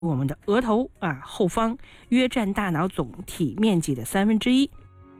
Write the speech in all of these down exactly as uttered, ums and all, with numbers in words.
我们的额头啊后方约占大脑总体面积的三分之一。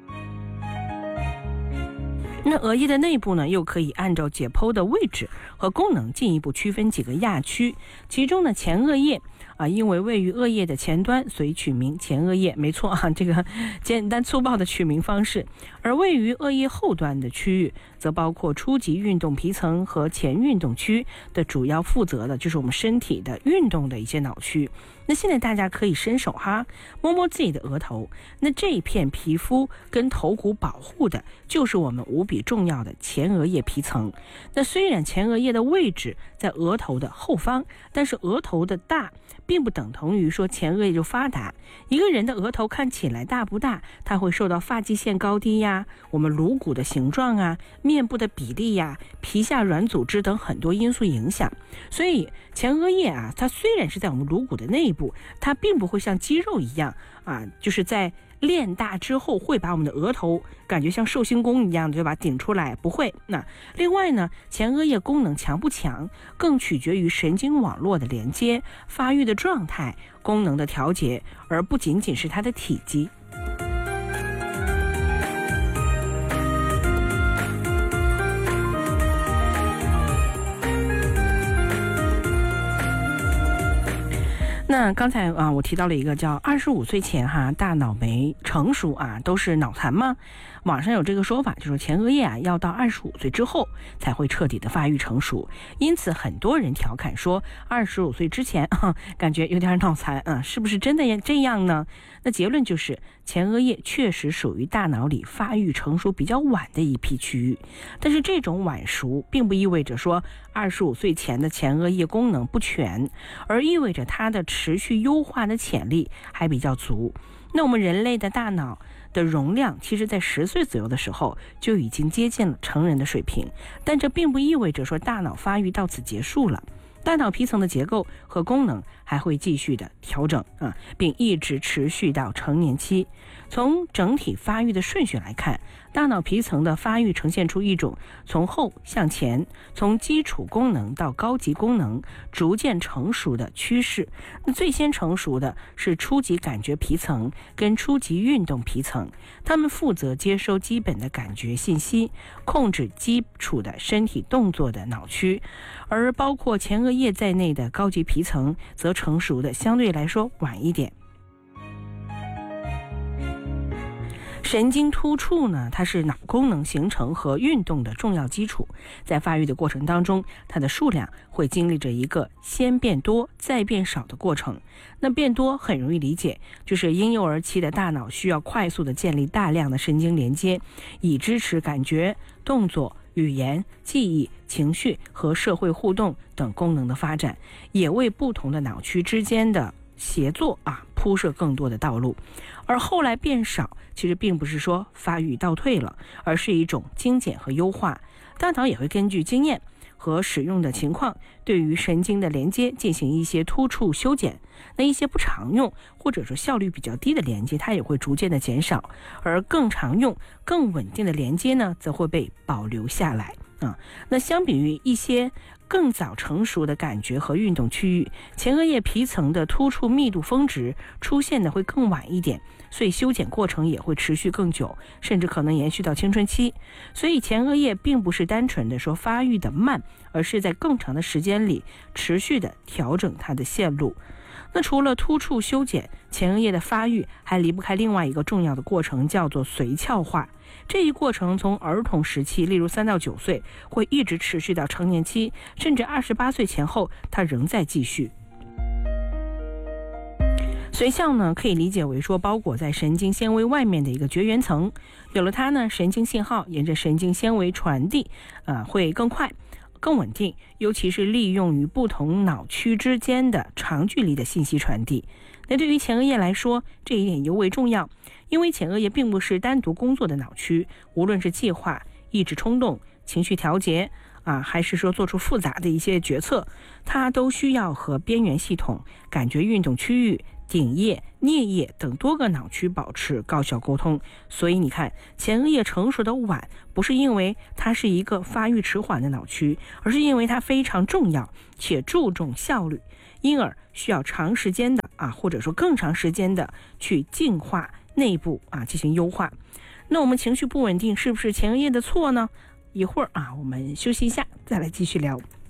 那额叶的内部呢，又可以按照解剖的位置和功能进一步区分几个亚区，其中呢前额叶啊，因为位于额叶的前端，所以取名前额叶，没错啊，这个简单粗暴的取名方式。而位于额叶后端的区域，则包括初级运动皮层和前运动区的，主要负责的就是我们身体的运动的一些脑区。那现在大家可以伸手哈，摸摸自己的额头，那这一片皮肤跟头骨保护的，就是我们无比重要的前额叶皮层。那虽然前额叶的位置在额头的后方，但是额头的大并不等同于说前额叶就发达。一个人的额头看起来大不大，它会受到发际线高低呀、我们颅骨的形状啊、面部的比例呀、皮下软组织等很多因素影响。所以前额叶啊，它虽然是在我们颅骨的内部，它并不会像肌肉一样啊，就是在练大之后会把我们的额头感觉像寿星公一样的，对吧？顶出来不会。那另外呢，前额叶功能强不强，更取决于神经网络的连接、发育的状态、功能的调节，而不仅仅是它的体积。那刚才啊，我提到了一个叫二十五岁前哈大脑没成熟啊，都是脑残吗？网上有这个说法，就是前额叶啊要到二十五岁之后才会彻底的发育成熟，因此很多人调侃说二十五岁之前啊，感觉有点脑残啊，是不是真的也这样呢？那结论就是前额叶确实属于大脑里发育成熟比较晚的一批区域，但是这种晚熟并不意味着说二十五岁前的前额叶功能不全，而意味着它的持续优化的潜力还比较足。那我们人类的大脑的容量其实在十岁左右的时候就已经接近了成人的水平，但这并不意味着说大脑发育到此结束了。大脑皮层的结构和功能还会继续的调整啊，并一直持续到成年期。从整体发育的顺序来看，大脑皮层的发育呈现出一种从后向前，从基础功能到高级功能逐渐成熟的趋势。那最先成熟的是初级感觉皮层跟初级运动皮层，它们负责接收基本的感觉信息，控制基础的身体动作的脑区，而包括前额叶在内的高级皮层则成熟的相对来说晚一点。神经突触呢，它是脑功能形成和运动的重要基础，在发育的过程当中，它的数量会经历着一个先变多再变少的过程。那变多很容易理解，就是婴幼儿期的大脑需要快速的建立大量的神经连接，以支持感觉、动作、语言、记忆、情绪和社会互动等功能的发展，也为不同的脑区之间的协作啊铺设更多的道路。而后来变少，其实并不是说发育倒退了，而是一种精简和优化。大脑也会根据经验和使用的情况，对于神经的连接进行一些突触修剪。那一些不常用或者说效率比较低的连接，它也会逐渐的减少，而更常用、更稳定的连接呢，则会被保留下来啊。那相比于一些更早成熟的感觉和运动区域，前额叶皮层的突触密度峰值出现的会更晚一点，所以修剪过程也会持续更久，甚至可能延续到青春期。所以前额叶并不是单纯的说发育的慢，而是在更长的时间里持续的调整它的线路。那除了突触修剪，前额叶的发育还离不开另外一个重要的过程，叫做髓鞘化。这一过程从儿童时期，例如三到九岁，会一直持续到成年期，甚至二十八岁前后，它仍在继续。髓鞘呢，可以理解为说包裹在神经纤维外面的一个绝缘层，有了它呢，神经信号沿着神经纤维传递，呃，会更快、更稳定，尤其是利用于不同脑区之间的长距离的信息传递。那对于前额叶来说，这一点尤为重要，因为前额叶并不是单独工作的脑区，无论是计划、抑制冲动、情绪调节啊，还是说做出复杂的一些决策，它都需要和边缘系统、感觉运动区域、顶叶、颞叶等多个脑区保持高效沟通。所以你看，前额叶成熟的晚，不是因为它是一个发育迟缓的脑区，而是因为它非常重要且注重效率。 因而需要长时间的啊，或者说更长时间的去净化内部啊，进行优化。那我们情绪不稳定是不是前额叶的错呢？一会儿啊，我们休息一下，再来继续聊。